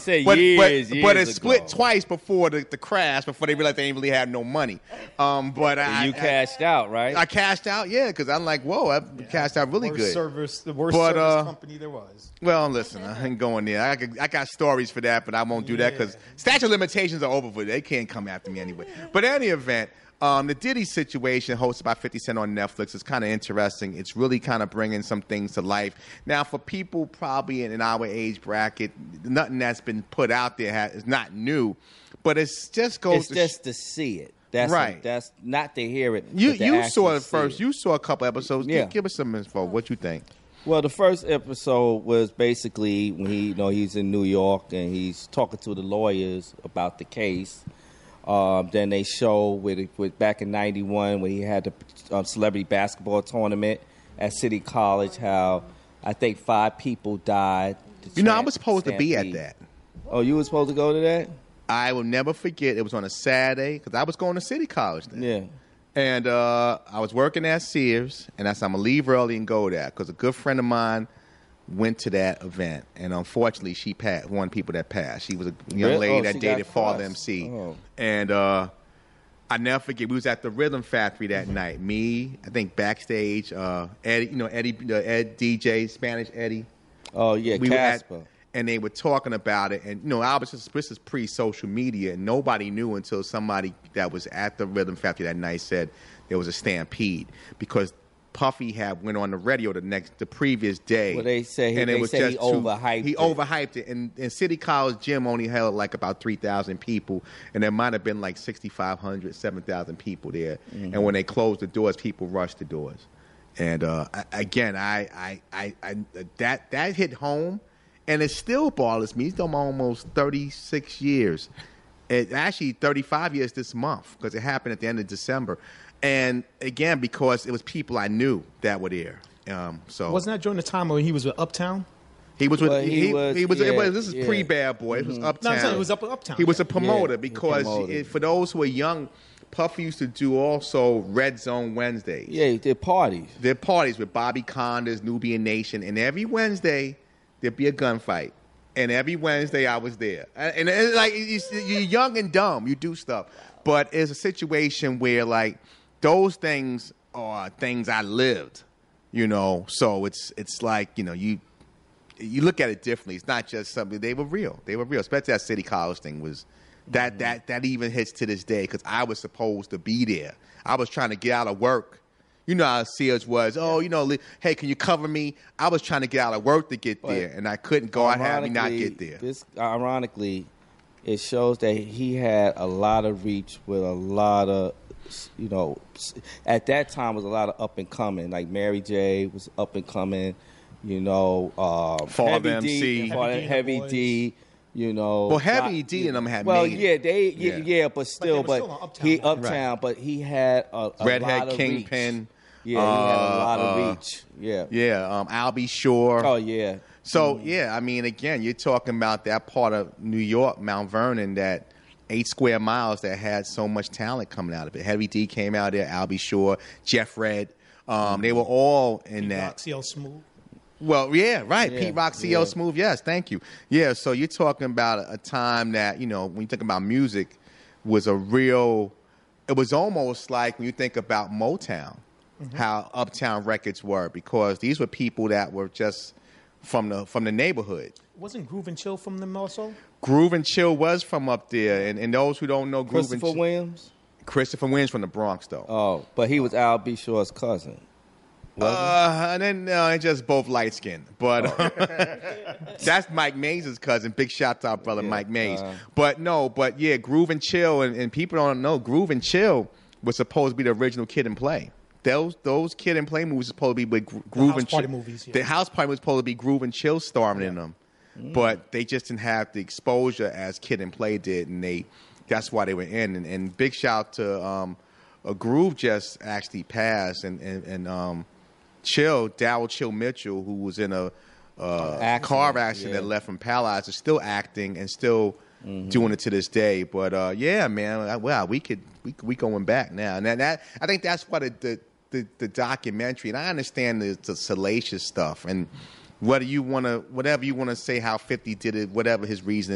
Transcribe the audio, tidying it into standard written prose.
Say but years it split ago. twice before the crash, before they realized they didn't really have no money. But You cashed out, right? I cashed out, yeah, because I'm like, whoa, I cashed out really good. The worst service company there was. Well, listen, I ain't going there. I got stories for that, but I won't do that because statute of limitations are over for it. They can't come after me anyway. But in any event, the Diddy situation, hosted by 50 Cent on Netflix, is kind of interesting. It's really kind of bringing some things to life. Now, for people probably in our age bracket, nothing that's been put out there is not new, but it's just goes. It's just to see it. That's right. That's not to hear it. You saw it first. You saw a couple episodes. Yeah. Give us some info. What you think? Well, the first episode was basically when he's in New York and he's talking to the lawyers about the case. Then they show with back in '91 when he had the celebrity basketball tournament at City College, how I think 5 people died. I was supposed to be at that. Oh, you were supposed to go to that? I will never forget. It was on a Saturday because I was going to City College then. Yeah. And I was working at Sears, and I said, I'm going to leave early and go there because a good friend of mine went to that event. And unfortunately, she passed, one of the people that passed. She was a young lady that dated Father MC. Oh. And I never forget, we was at the Rhythm Factory that night. Me, I think backstage, Eddie, Ed DJ, Spanish Eddie. Oh, yeah, Casper. And they were talking about it. And, obviously, this is pre-social media, and nobody knew until somebody that was at the Rhythm Factory that night said there was a stampede because Puffy had went on the radio the previous day. Well, they say he overhyped it. He overhyped it. And City College Gym only held like about 3,000 people, and there might have been like 6,500, 7,000 people there. Mm-hmm. And when they closed the doors, people rushed the doors. And again, that hit home. And it still bothers me. It's done almost 36 years. Actually, 35 years this month because it happened at the end of December. And again, because it was people I knew that were there. So wasn't that during the time when he was with Uptown? He was with. This is yeah. pre-Bad Boy. It was Uptown. No, I'm saying it was Uptown. He was a promoter because for those who are young, Puffy used to do also Red Zone Wednesdays. Yeah, he did parties. They're parties with Bobby Condas, Nubian Nation, and every Wednesday there'd be a gunfight. And every Wednesday I was there. And it's like you're young and dumb. You do stuff. But it's a situation where like those things are things I lived, So it's like, you look at it differently. It's not just something. They were real. They were real. Especially that City College thing was that even hits to this day because I was supposed to be there. I was trying to get out of work. You know how Sears was. Oh, hey, can you cover me? I was trying to get out of work to get there, and I couldn't go. I'd have me not get there. Ironically, it shows that he had a lot of reach with a lot of, at that time was a lot of up and coming. Like Mary J was up and coming, Father MC, Heavy D. Well, Heavy D and them had but still, Uptown, but he had a Redhead lot of Kingpin. Reach. Yeah, he had a lot of reach. Yeah. Albie Shore. Oh yeah. So I mean, again, you're talking about that part of New York, Mount Vernon, that 8 square miles that had so much talent coming out of it. Heavy D came out there, Albie Shore, Jeff Red. They were all in that. Rock, CL Smooth. Well, yeah, right. Yeah, Pete Rock, CL Smooth. Yes, thank you. Yeah, so you're talking about a time that, when you think about music, was a real, it was almost like when you think about Motown, how Uptown Records were, because these were people that were just from the neighborhood. Wasn't Groove and Chill from them also? Groove and Chill was from up there, and those who don't know Groove and Chill. Christopher Williams from the Bronx, though. Oh, but he was Al B. Shore's cousin. And then they just both light skinned, but that's Mike Mays' cousin. Big shout to our brother Mike Mays. But Groove and Chill, and people don't know Groove and Chill was supposed to be the original Kid and Play. Those Kid and Play movies were supposed to be with Groove and Chill. Movies, yeah. The House Party was supposed to be Groove and Chill starring in them, but they just didn't have the exposure as Kid and Play did, and that's why they were in. And big shout to Groove just actually passed, and Darryl Chill Mitchell, who was in a car accident that left from paralyzed, is still acting and still doing it to this day. But man, wow, we going back now, and that I think that's why the documentary. And I understand the salacious stuff, and whatever you want to say how 50 did it, whatever his reason.